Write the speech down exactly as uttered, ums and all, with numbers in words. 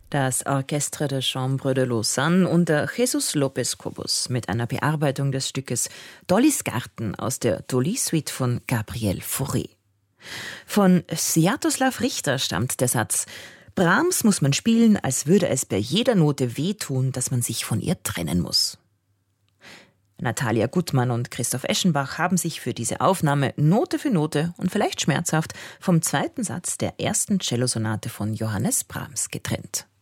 Das Orchestre de Chambre de Lausanne unter Jesus López Cobos mit einer Bearbeitung des Stückes Dollys Garten aus der Dolly-Suite von Gabriel Fauré. Von Sviatoslav Richter stammt der Satz: Brahms muss man spielen, als würde es bei jeder Note wehtun, dass man sich von ihr trennen muss. Natalia Gutmann und Christoph Eschenbach haben sich für diese Aufnahme Note für Note und vielleicht schmerzhaft vom zweiten Satz der ersten Cellosonate von Johannes Brahms getrennt.